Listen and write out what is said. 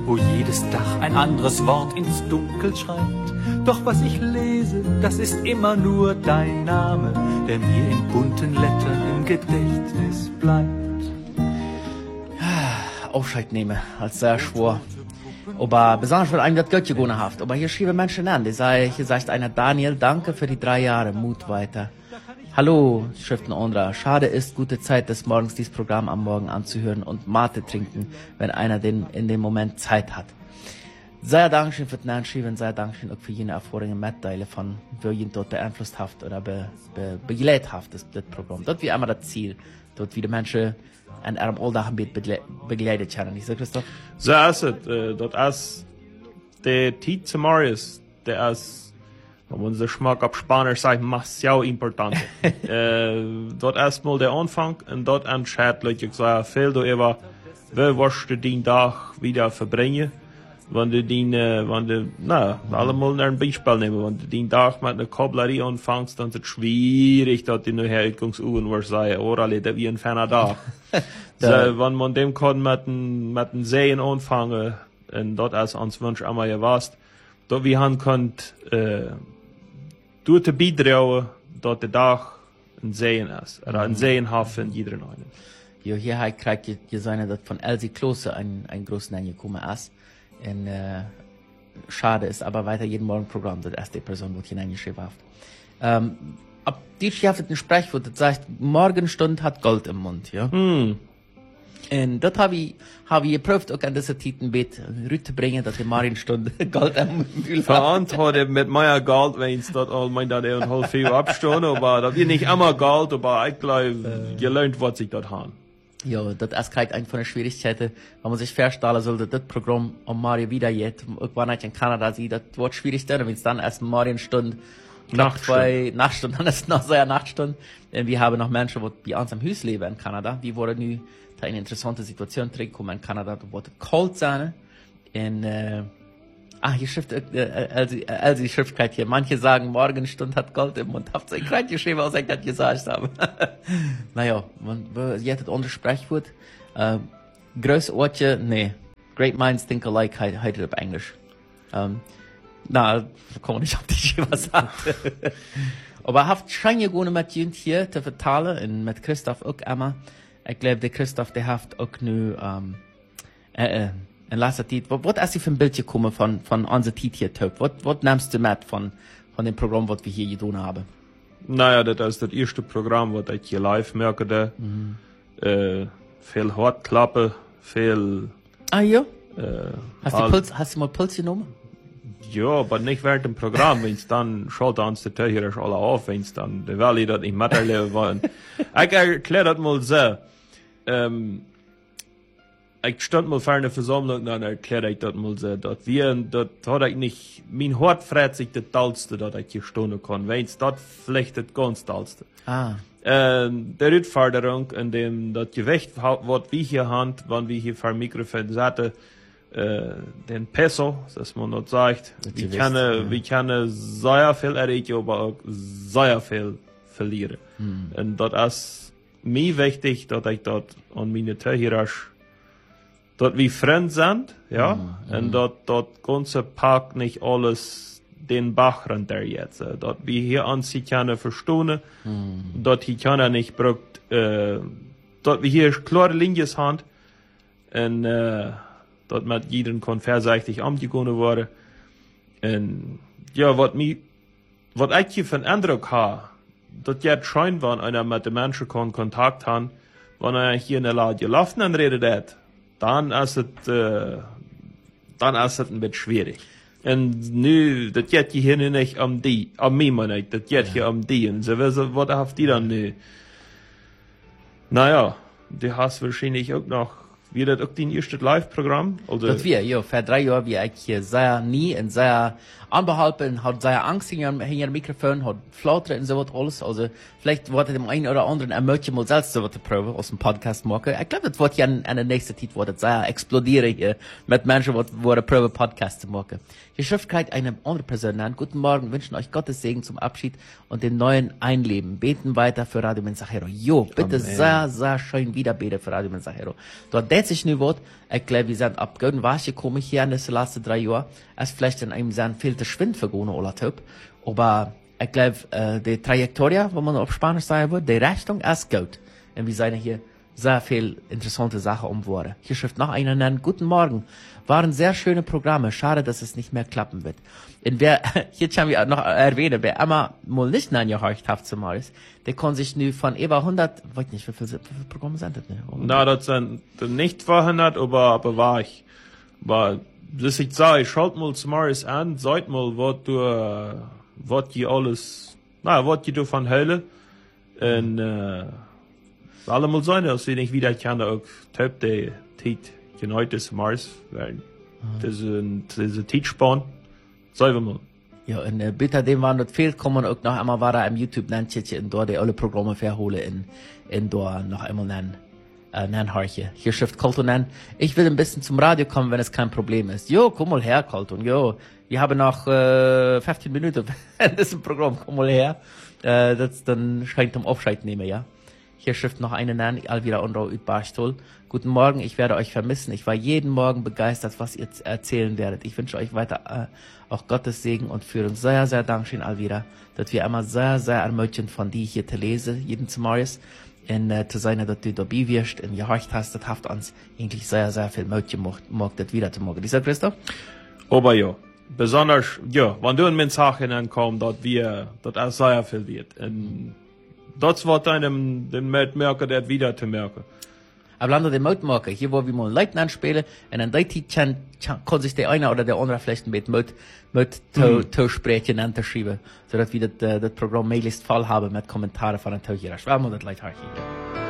wo jedes Dach ein anderes Wort ins Dunkel schreibt. Doch was ich lese, das ist immer nur dein Name, der mir in bunten Lettern im Gedächtnis bleibt. Aufscheid nehmen, als sehr schwor. Aber besonders wird einem das Geld gewonnen haft. Aber hier schrieben Menschen an, hier sagt einer, Daniel, danke für die 3 Jahre, Mut weiter. Hallo, Schriften Ondra. Schade ist, gute Zeit des Morgens dieses Programm am Morgen anzuhören und Mate trinken, wenn einer in dem Moment Zeit hat. Sehr Dankeschön für den Anschreiben, sehr Dankeschön auch für jene Erfahrungen Mitteile von, wie ihn dort beeinflusst haft oder begleitet haft, das Programm. Dort wie einmal das Ziel, dort wie die Menschen an ihrem Alltag begleitet werden. Nicht so, Christoph? So ist es. Dort ist der Tiet zu Marius, der ist, wenn man so Geschmack auf Spanisch sagt, sehr important. Dort erstmal der Anfang und dort entscheidet Leute, ich sage, viel darüber, wie wirst du den Tag wieder verbringen. Wenn du allemal ein Beispiel nehmen, wenn du den Tag mit einer Kablerie anfängst, dann ist es schwierig, dass die nachher Ausgangsuhren wirst sagen, oder das wie ein ferner Tag. So, wenn man dem kann mit den Seen anfangen, und dort ist uns Wunsch einmal gewasst, dort wie han könnt, durch die beitragen, dort der Tag ein Seen ist, oder ein Seenhafen jeder einen. Jo, hier kriegt ihr seine, dass von Elsie Klose ein großes Name gekommen ist. Und, schade ist aber weiter jeden Morgen Programm, das erste Person, die hineingeschrieben hat. Ab die schafft ein Sprichwort, das sagt, Morgenstund hat Gold im Mund, ja. Und das habe ich geprüft, auch an dieser Titelbet rüte bringen, dass die Marienstunde Gold am Mund hat. Verantwortet mit meiner Gold, wenn ich dort all mein, dass und halb viel abstehen, aber da wird nicht immer Gold, aber ich glaube, gelernt, was ich dort haben. Ja, das ist kriegt eine von den Schwierigkeiten, wenn man sich vorstellen sollte, das Programm um Mario wieder jetzt, irgendwann in Kanada sieht, das wird schwierig dann, wenn es dann erst Marienstunde, Nachtstunde, dann ist es noch so eine Nachtstunde. Und wir haben noch Menschen, die bei uns am Haus leben in Kanada, die wurden nu da eine interessante Situation trinken in Kanada, da wurde kalt sein, und, hier schrift, Elsie schrift gerade hier, manche sagen, Morgenstund hat Gold im Mund. Habt ihr gerade geschrieben, was ich das gesagt habe? Naja, ihr hattet unser Sprichwort, größte Orte, nee, great minds think alike, heißt es auf Englisch. Kann man nicht auf die was sagen. Aber habt schon gewonnen mit Jünd hier zu vertalen, und mit Christoph auch immer. Ich glaube, der Christoph, der haft auch nu, in letzter Zeit, was ist für ein Bild gekommen von unserer Zeit hier, Töp? Was nimmst du mit von dem Programm, was wir hier getan haben? Naja, das ist das erste Programm, was ich hier live merke. Viel Hartklappe, viel. Ah, ja? Hast du mal Puls genommen? Ja, aber nicht während dem Programm, wenn's dann schaltet uns die Tür hier alle auf, wenn's dann, der Welle das nicht miterleben wollen. Ich erkläre das mal so. Ich stand mal vor einer Versammlung, dann erkläre ich das mal so, dass hat ich nicht, mein Hort fragt sich das Tollste, dass ich hier stehen kann, wenn's das vielleicht das ganz Tollste. Der Rückforderung, in dem das Gewicht, was wir hier haben, wenn wir hier vor dem Mikrofon sitzen, den Peso, dass man dort sagt, wir können sehr viel erreichen, aber auch sehr viel verlieren. Und das ist mir wichtig, dass ich dort an meine Tür dort wie Freund sind, ja, und dort ganze Park nicht alles den Bach runter jetzt, dort wie hier an sie können verstehen, dort hier kann nicht braucht, dort wie hier klare Linien haben, und dort mit jedem kann verseitig angegangen worden, und ja, was ich hier für einen Eindruck habe, dort jetzt scheint, wenn einer mit den Menschen Kontakt hat, wenn er hier in der Lade gelaufen und redet, dann ist es ein bisschen schwierig. Und nu, das geht hier nicht um mich, meine ich, das geht hier um die. Und so, was habt ihr dann nu? Naja, du hast wahrscheinlich auch noch, wie das auch dein erstes Live-Programm? Also, das ja, vor 3 Jahren, wie ich hier sehr nie und sehr anbehalten, hat sehr Angst hinter dem Mikrofon, hat Flattern und so was alles. Also, vielleicht wollte dem einen oder anderen ermöglichen, mal selbst so was zu proben, aus dem Podcast machen. Ich glaube, das wird ja an der nächsten Zeit, wird sehr explodieren hier, mit Menschen, die proben, Podcast zu machen. Hier schrift gerade eine andere Person an. Guten Morgen, wünschen euch Gottes Segen zum Abschied und dem neuen Einleben. Beten weiter für Radio Mensajero. Jo, bitte Amen. Sehr, sehr schön wieder beten für Radio Mensajero. Dort dreht sich nu was. Ich glaube, wir sind ab guten Wasche gekommen hier in den letzten 3 Jahren. Es vielleicht in einem sehr viel zu schwind vergehen oder Typ. Aber ich glaube, die Trajektorie, wo man auf Spanisch sagen würde, die Richtung ist gut. Und wir sehen hier sehr viel interessante Sachen umworden. Hier schreibt noch einer nennen, guten Morgen. Waren sehr schöne Programme. Schade, dass es nicht mehr klappen wird. Und wer, hier kann ich noch erwähnen, wer immer mal nicht angehorcht hat zum Morris, der kann sich nu von über 100, weiß nicht, wie viele Programme sind das, ne? Na, das sind nicht 200, aber war ich. Aber, das ich sage, ich schaut mal zum Morris an, seid mal, was du von Hölle, und, alle mal sein, dass wir nicht wieder kann, auch Typ, der Tit, United Mars, weil, das ist ein Titspann. Sagen wir mal. Ja, und bitte dem waren das viel, kommen auch noch einmal war im YouTube nennt und dort die alle Programme verholen in dort noch einmal nennen Harche. Hier schrift Colton nennen. Ich will ein bisschen zum Radio kommen, wenn es kein Problem ist. Jo, komm mal her, Colton. Jo, wir haben noch 15 Minuten in diesem Programm. Komm mal her. Das dann scheint zum Aufscheid nehmen, ja. Hier schrift noch eine nennen, Alvira Onro ut Barstol. Guten Morgen, ich werde euch vermissen. Ich war jeden Morgen begeistert, was ihr erzählen werdet. Ich wünsche euch weiter auch Gottes Segen und Führung. Sehr, sehr Dankeschön, Alvira, dass wir immer sehr, sehr ermöglichen von dir hier zu lesen, jeden zum Morgens. Und zu sein, dass du dabei wirst und gehorcht hast, das hat uns eigentlich sehr, sehr viel Möglich gemacht, das wieder zu machen. Dieser Christoph? Aber ja, besonders, ja, wenn du in den Sachen ankommst, dass auch sehr viel wird. Und das wird einem den Merker, der wieder zu merken. Aber landen den Mutmarker, hier wo wir mal Leuten anspielen, und dann kann sich der eine oder der andere vielleicht mit sprechen und schieben, sodass wir das Programm möglichst voll haben mit Kommentaren von den Tauchern. Schwärmen das Leute hier.